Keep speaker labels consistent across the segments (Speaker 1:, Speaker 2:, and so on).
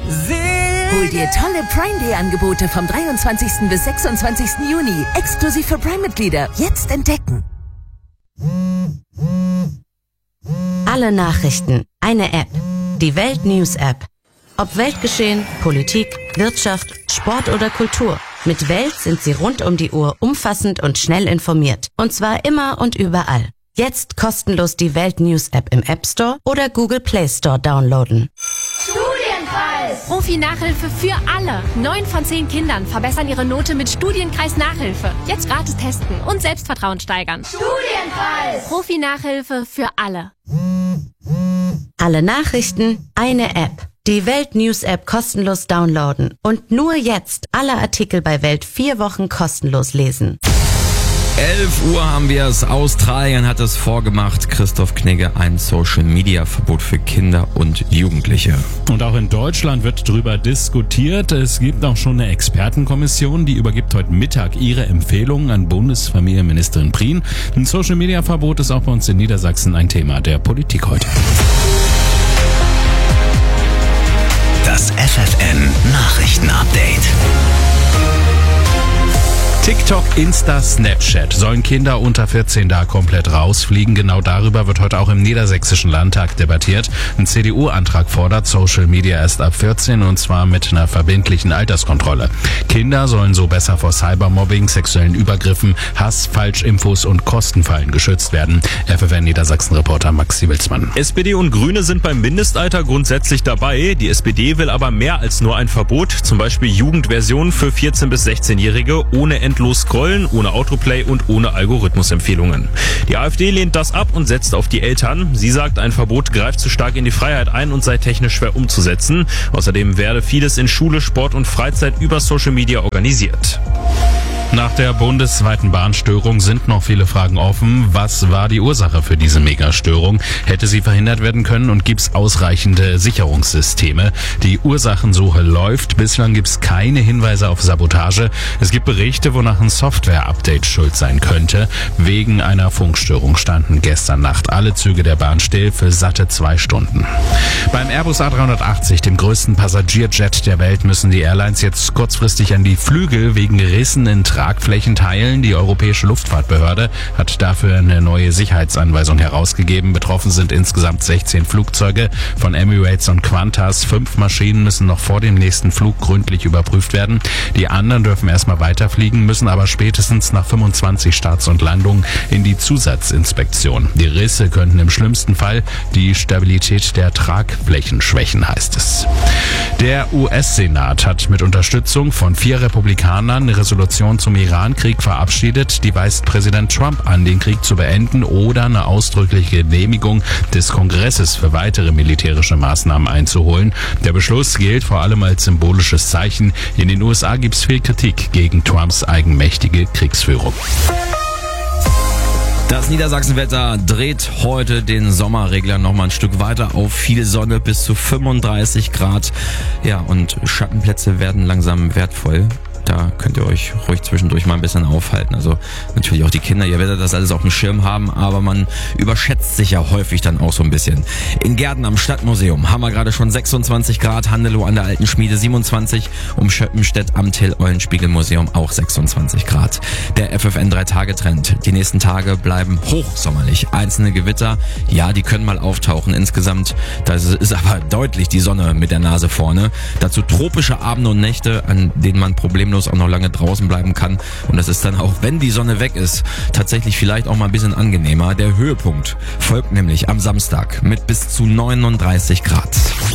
Speaker 1: Hol dir tolle Prime Day Angebote vom 23. bis 26. Juni. Exklusiv für Prime-Mitglieder. Jetzt entdecken.
Speaker 2: Alle Nachrichten. Eine App. Die Welt News App. Ob Weltgeschehen, Politik, Wirtschaft, Sport oder Kultur. Mit Welt sind Sie rund um die Uhr umfassend und schnell informiert. Und zwar immer und überall. Jetzt kostenlos die Welt News App im App Store oder Google Play Store downloaden.
Speaker 3: Studienkreis! Profi-Nachhilfe für alle. 9 von 10 Kindern verbessern ihre Note mit Studienkreis-Nachhilfe. Jetzt gratis testen und Selbstvertrauen steigern. Studienkreis! Profi-Nachhilfe für alle.
Speaker 2: Alle Nachrichten, eine App. Die Welt News App kostenlos downloaden. Und nur jetzt alle Artikel bei Welt 4 Wochen kostenlos lesen.
Speaker 4: 11 Uhr haben wir es. Australien hat es vorgemacht. Christoph Knigge, ein Social-Media-Verbot für Kinder und Jugendliche.
Speaker 5: Und auch in Deutschland wird darüber diskutiert. Es gibt auch schon eine Expertenkommission, die übergibt heute Mittag ihre Empfehlungen an Bundesfamilienministerin Prien. Ein Social-Media-Verbot ist auch bei uns in Niedersachsen ein Thema der Politik heute.
Speaker 6: Das FFN-Nachrichten-Update.
Speaker 5: TikTok, Insta, Snapchat. Sollen Kinder unter 14 da komplett rausfliegen? Genau darüber wird heute auch im Niedersächsischen Landtag debattiert. Ein CDU-Antrag fordert Social Media erst ab 14 und zwar mit einer verbindlichen Alterskontrolle. Kinder sollen so besser vor Cybermobbing, sexuellen Übergriffen, Hass, Falschinfos und Kostenfallen geschützt werden. FFN Niedersachsen-Reporter Maxi Wilsmann.
Speaker 7: SPD und Grüne sind beim Mindestalter grundsätzlich dabei. Die SPD will aber mehr als nur ein Verbot. Zum Beispiel Jugendversionen für 14- bis 16-Jährige ohne endlos scrollen, ohne Autoplay und ohne Algorithmusempfehlungen. Die AfD lehnt das ab und setzt auf die Eltern. Sie sagt, ein Verbot greift zu stark in die Freiheit ein und sei technisch schwer umzusetzen. Außerdem werde vieles in Schule, Sport und Freizeit über Social Media organisiert.
Speaker 5: Nach der bundesweiten Bahnstörung sind noch viele Fragen offen. Was war die Ursache für diese Megastörung? Hätte sie verhindert werden können und gibt es ausreichende Sicherungssysteme? Die Ursachensuche läuft. Bislang gibt es keine Hinweise auf Sabotage. Es gibt Berichte, wonach ein Software-Update schuld sein könnte. Wegen einer Funkstörung standen gestern Nacht alle Züge der Bahn still für satte 2 Stunden. Beim Airbus A380, dem größten Passagierjet der Welt, müssen die Airlines jetzt kurzfristig an die Flügel wegen Rissen in Tragflächen teilen. Die Europäische Luftfahrtbehörde hat dafür eine neue Sicherheitsanweisung herausgegeben. Betroffen sind insgesamt 16 Flugzeuge von Emirates und Qantas. 5 Maschinen müssen noch vor dem nächsten Flug gründlich überprüft werden. Die anderen dürfen erstmal weiterfliegen, müssen aber spätestens nach 25 Starts und Landungen in die Zusatzinspektion. Die Risse könnten im schlimmsten Fall die Stabilität der Tragflächen schwächen, heißt es. Der US-Senat hat mit Unterstützung von 4 Republikanern eine Resolution zum Iran-Krieg verabschiedet. Die weist Präsident Trump an, den Krieg zu beenden oder eine ausdrückliche Genehmigung des Kongresses für weitere militärische Maßnahmen einzuholen. Der Beschluss gilt vor allem als symbolisches Zeichen. In den USA gibt es viel Kritik gegen Trumps eigenmächtige Kriegsführung.
Speaker 4: Das Niedersachsenwetter dreht heute den Sommerregler nochmal ein Stück weiter auf. Viel Sonne bis zu 35 Grad. Ja, und Schattenplätze werden langsam wertvoll. Da könnt ihr euch ruhig zwischendurch mal ein bisschen aufhalten. Also natürlich auch die Kinder, ihr werdet das alles auf dem Schirm haben, aber man überschätzt sich ja häufig dann auch so ein bisschen. In Gärten am Stadtmuseum haben wir gerade schon 26 Grad, Handelow an der Alten Schmiede 27, um Schöppenstedt am Till-Eulenspiegel-Museum auch 26 Grad. Der FFN 3-Tage-Trend. Die nächsten Tage bleiben hochsommerlich. Einzelne Gewitter, ja, die können mal auftauchen. Insgesamt, da ist aber deutlich die Sonne mit der Nase vorne. Dazu tropische Abende und Nächte, an denen man problemlos auch noch lange draußen bleiben kann. Und das ist dann auch, wenn die Sonne weg ist, tatsächlich vielleicht auch mal ein bisschen angenehmer. Der Höhepunkt folgt nämlich am Samstag mit bis zu 39 Grad.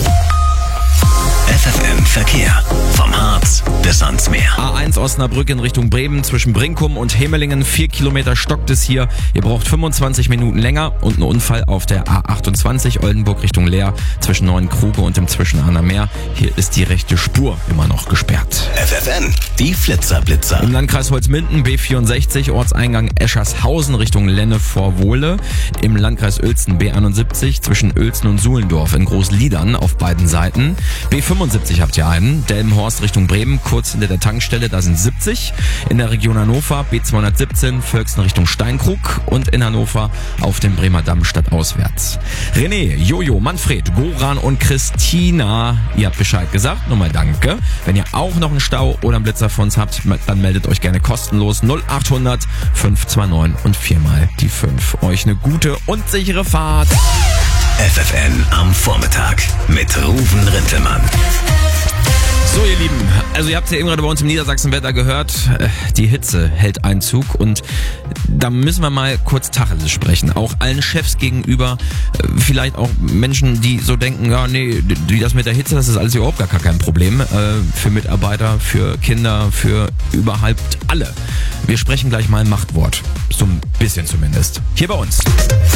Speaker 6: FFN Verkehr. Vom Harz bis ans Meer.
Speaker 4: A1 Osnabrück in Richtung Bremen zwischen Brinkum und Hemelingen. 4 Kilometer stockt es hier. Ihr braucht 25 Minuten länger. Und ein Unfall auf der A28 Oldenburg Richtung Leer zwischen Neuenkruge und dem Zwischenahner Meer. Hier ist die rechte Spur immer noch gesperrt.
Speaker 6: FFN, die Flitzer-Blitzer.
Speaker 4: Im Landkreis Holzminden B64 Ortseingang Eschershausen Richtung Lenne vor Wohle. Im Landkreis Uelzen B71 zwischen Uelzen und Suhlendorf in Großliedern auf beiden Seiten. B75 habt ihr einen. Delmenhorst Richtung Bremen, kurz hinter der Tankstelle. da sind 70. In der Region Hannover B217 Völksen Richtung Steinkrug und in Hannover auf dem Bremer Damm stadtauswärts. René, Jojo, Manfred, Goran und Christina, ihr habt Bescheid gesagt, nochmal danke. Wenn ihr auch noch einen Stau oder einen Blitzer für uns habt, dann meldet euch gerne kostenlos 0800 529 und 4 mal die 5. Euch eine gute und sichere Fahrt.
Speaker 6: FFN am Vormittag mit Ruven Rintelmann.
Speaker 4: So ihr Lieben, also ihr habt ja eben gerade bei uns im Niedersachsenwetter gehört, die Hitze hält Einzug und da müssen wir mal kurz Tacheles sprechen. Auch allen Chefs gegenüber, vielleicht auch Menschen, die so denken, ja nee, das mit der Hitze, das ist alles überhaupt gar kein Problem. Für Mitarbeiter, für Kinder, für überhaupt alle. Wir sprechen gleich mal ein Machtwort. So ein bisschen zumindest. Hier bei uns.